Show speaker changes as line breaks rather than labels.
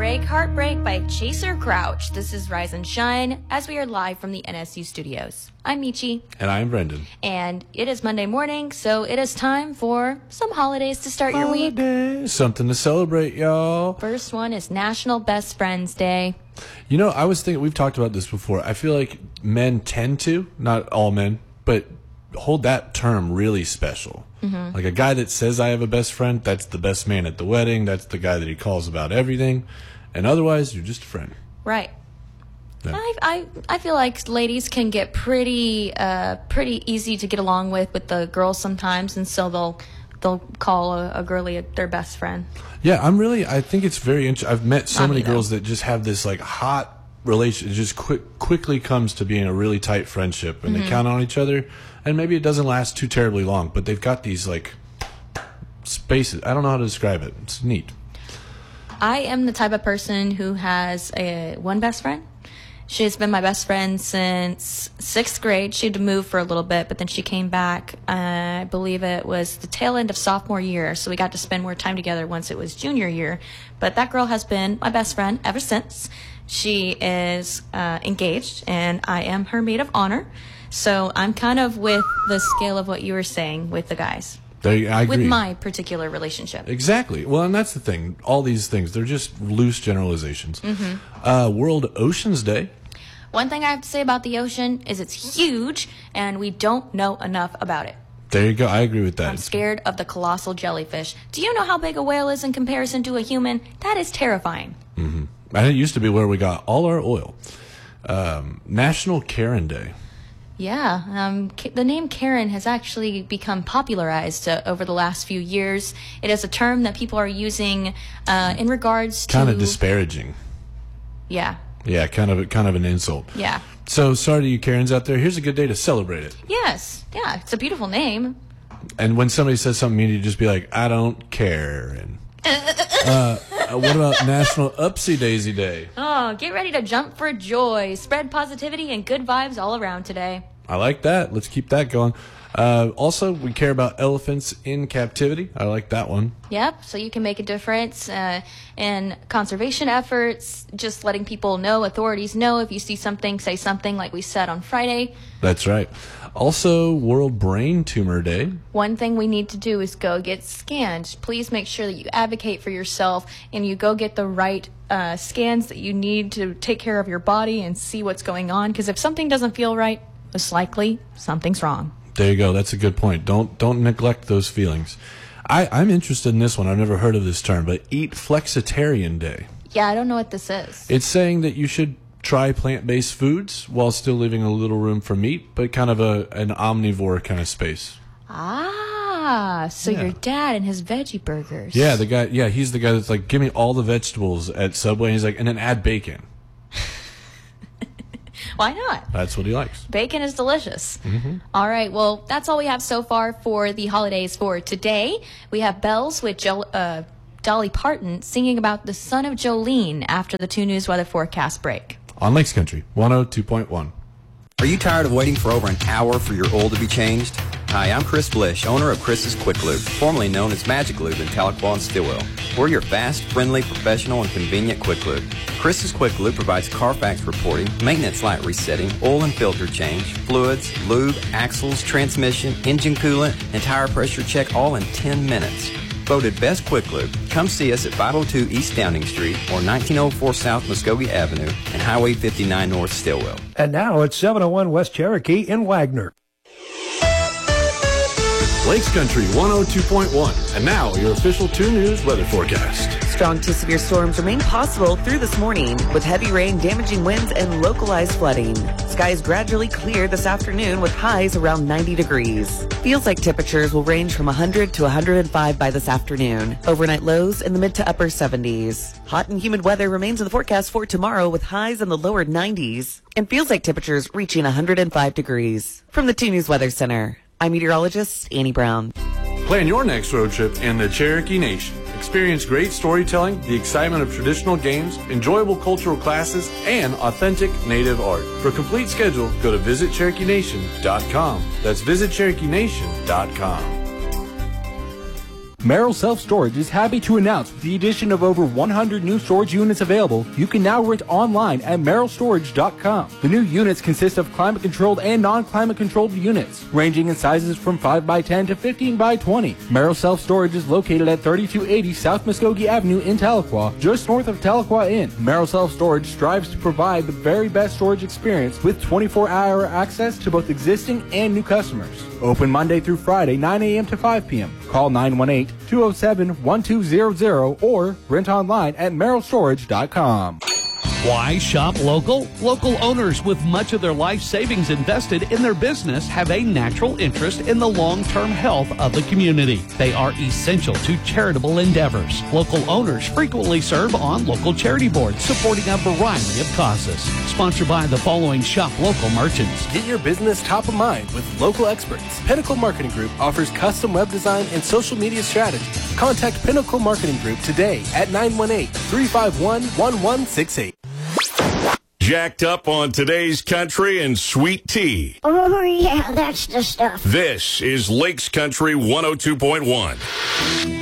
break, Heartbreak by Chaser Crouch. This is Rise and Shine as we are live from the NSU studios. I'm Michi.
And I'm Brendan.
And it is Monday morning, so it is time for some holidays to start your week.
Something to celebrate, y'all.
First one is National Best Friends Day.
You know, I was thinking, we've talked about this before. I feel like men tend to, not all men, but hold that term really special. Mm-hmm. Like a guy that says I have a best friend, that's the best man at the wedding. That's the guy that he calls about everything. And otherwise, you're just a friend.
Right.
Yeah.
I feel like ladies can get pretty easy to get along with the girls sometimes, and so they'll call a girlie their best friend.
Yeah, I think it's very interesting. I've met so many girls that just have this like hot relation. It just quickly comes to being a really tight friendship, and they count on each other. And maybe it doesn't last too terribly long, but they've got these like spaces. I don't know how to describe it. It's neat.
I am the type of person who has one best friend. She's been my best friend since 6th grade. She had to move for a little bit, but then she came back. I believe it was the tail end of sophomore year, so we got to spend more time together once it was junior year. But that girl has been my best friend ever since. She is engaged, and I am her maid of honor. So I'm kind of with the scale of what you were saying with the guys.
I agree.
With my particular relationship.
Exactly. Well, and that's the thing. All these things, they're just loose generalizations. World Oceans Day.
One thing I have to say about the ocean is it's huge, and we don't know enough about it.
There you go. I agree with that.
I'm scared of the colossal jellyfish. Do you know how big a whale is in comparison to a human? That is terrifying.
Mm-hmm. And it used to be where we got all our oil. National Karen Day.
Yeah, the name Karen has actually become popularized over the last few years. It is a term that people are using in regards to...
Kind of disparaging.
Yeah.
Yeah, kind of an insult.
Yeah.
So, sorry to you Karens out there. Here's a good day to celebrate it.
Yes. Yeah, it's a beautiful name.
And when somebody says something mean, you just be like, I don't care. And what about National Upsy Daisy Day?
Oh, get ready to jump for joy. Spread positivity and good vibes all around today.
I like that. Let's keep that going. Also, we care about elephants in captivity. I like that one.
Yep, so you can make a difference in conservation efforts, just letting people know, authorities know. If you see something, say something, like we said on Friday.
That's right. Also, World Brain Tumor Day.
One thing we need to do is go get scanned. Please make sure that you advocate for yourself and you go get the right scans that you need to take care of your body and see what's going on. Because if something doesn't feel right, most likely something's wrong.
There you go. That's a good point. Don't neglect those feelings. I'm interested in this one. I've never heard of this term, but Eat Flexitarian Day.
Yeah, I don't know what this is.
It's saying that you should try plant-based foods while still leaving a little room for meat, but kind of an omnivore kind of space.
Ah, so your dad and his veggie burgers.
Yeah, the guy. Yeah, he's the guy that's like, give me all the vegetables at Subway. And he's like, and then add bacon.
Why not?
That's what he likes.
Bacon is delicious. Mm-hmm. All right, well, that's all we have so far for the holidays for today. We have Bells with Dolly Parton singing about the son of Jolene after the 2 News weather forecast break.
On Lakes Country, 102.1.
Are you tired of waiting for over an hour for your oil to be changed? Hi, I'm Chris Blish, owner of Chris's Quick Lube, formerly known as Magic Lube in Tahlequah and Stillwell. We're your fast, friendly, professional, and convenient Quick Lube. Chris's Quick Lube provides Carfax reporting, maintenance light resetting, oil and filter change, fluids, lube, axles, transmission, engine coolant, and tire pressure check all in 10 minutes. Voted Best Quick Lube. Come see us at 502 East Downing Street or 1904 South Muskogee Avenue and Highway 59 North Stillwell.
And now it's 701 West Cherokee in Wagner.
Lakes Country 102.1. And now your official 2 News weather forecast.
Strong to severe storms remain possible through this morning, with heavy rain, damaging winds, and localized flooding. Skies gradually clear this afternoon with highs around 90 degrees. Feels like temperatures will range from 100 to 105 by this afternoon. Overnight lows in the mid to upper 70s. Hot and humid weather remains in the forecast for tomorrow with highs in the lower 90s. And feels like temperatures reaching 105 degrees. From the 2 News Weather Center, I'm meteorologist Annie Brown.
Plan your next road trip in the Cherokee Nation. Experience great storytelling, the excitement of traditional games, enjoyable cultural classes, and authentic native art. For a complete schedule, go to visitcherokeenation.com. That's visitcherokeenation.com.
Merrill Self Storage is happy to announce with the addition of over 100 new storage units available, you can now rent online at merrillstorage.com. The new units consist of climate-controlled and non-climate-controlled units, ranging in sizes from 5x10 to 15x20. Merrill Self Storage is located at 3280 South Muskogee Avenue in Tahlequah, just north of Tahlequah Inn. Merrill Self Storage strives to provide the very best storage experience with 24-hour access to both existing and new customers. Open Monday through Friday, 9 a.m. to 5 p.m. Call 918-207-1200 or rent online at merrillstorage.com.
Why shop local? Local owners with much of their life savings invested in their business have a natural interest in the long-term health of the community. They are essential to charitable endeavors. Local owners frequently serve on local charity boards supporting a variety of causes. Sponsored by the following shop local merchants.
Get your business top of mind with local experts. Pinnacle Marketing Group offers custom web design and social media strategies. Contact Pinnacle Marketing Group today at 918-351-1168.
Jacked up on today's country and sweet tea.
Oh, yeah, that's the stuff.
This is Lakes Country 102.1.